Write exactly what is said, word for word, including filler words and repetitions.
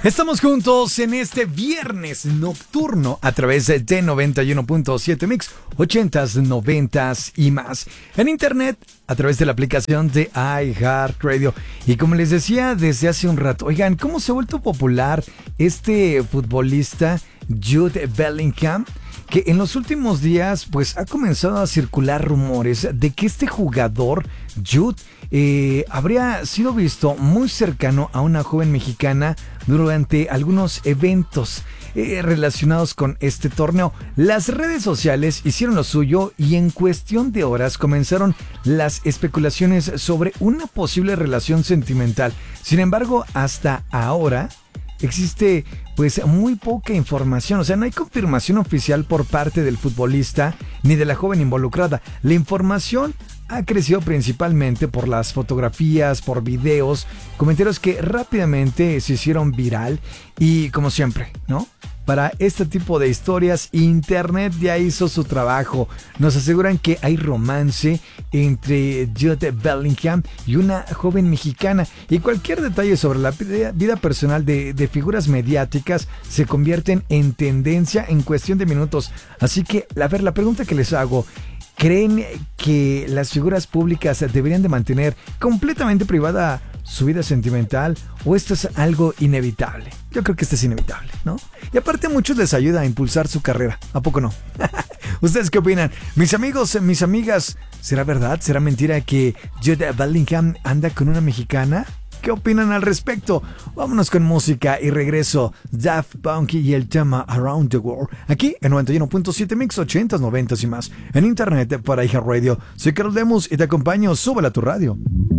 Estamos juntos en este viernes nocturno a través de noventa y uno punto siete Mix, ochentas, noventas y más. En internet, a través de la aplicación de iHeartRadio. Y como les decía desde hace un rato, oigan, ¿cómo se ha vuelto popular este futbolista Jude Bellingham? Que en los últimos días pues ha comenzado a circular rumores de que este jugador, Jude, eh, habría sido visto muy cercano a una joven mexicana durante algunos eventos eh, relacionados con este torneo. Las redes sociales hicieron lo suyo y en cuestión de horas comenzaron las especulaciones sobre una posible relación sentimental. Sin embargo, hasta ahora existe pues muy poca información, o sea, no hay confirmación oficial por parte del futbolista ni de la joven involucrada. La información ha crecido principalmente por las fotografías, por videos, comentarios que rápidamente se hicieron viral y como siempre, ¿no? Para este tipo de historias, Internet ya hizo su trabajo. Nos aseguran que hay romance entre Jude Bellingham y una joven mexicana. Y cualquier detalle sobre la vida personal de, de figuras mediáticas se convierten en tendencia en cuestión de minutos. Así que, a ver, la pregunta que les hago: ¿creen que las figuras públicas deberían de mantener completamente privada su vida sentimental o esto es algo inevitable? Yo creo que esto es inevitable, ¿no? Y aparte a muchos les ayuda a impulsar su carrera, ¿a poco no? ¿Ustedes qué opinan? Mis amigos, mis amigas, ¿será verdad? ¿Será mentira que Jude Bellingham anda con una mexicana? ¿Qué opinan al respecto? Vámonos con música y regreso. Daft Punk y el tema Around the World. Aquí en noventa y uno punto siete Mix, ochentas, noventas y más. En internet para iHeartRadio. Soy Carlos Lemus y te acompaño. Súbela a tu radio.